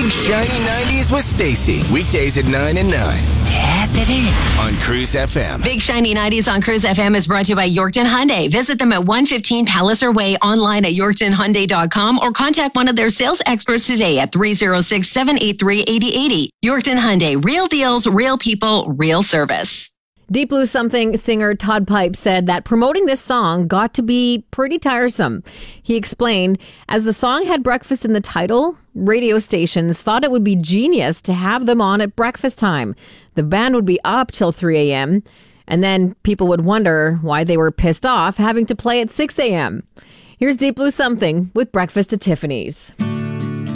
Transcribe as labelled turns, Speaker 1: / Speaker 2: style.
Speaker 1: Big Shiny 90s with Stacy. Weekdays at 9 and 9. Tap it in on Cruise FM.
Speaker 2: Big Shiny 90s on Cruise FM is brought to you by Yorkton Hyundai. Visit them at 115 Palliser Way, online at YorktonHyundai.com, or contact one of their sales experts today at 306-783-8080. Yorkton Hyundai. Real deals, real people, real service.
Speaker 3: Deep Blue Something singer Todd Pipe said that promoting this song got to be pretty tiresome. He explained, as the song had breakfast in the title, radio stations thought it would be genius to have them on at breakfast time. The band would be up till 3 a.m., and then people would wonder why they were pissed off having to play at 6 a.m. Here's Deep Blue Something with Breakfast at Tiffany's.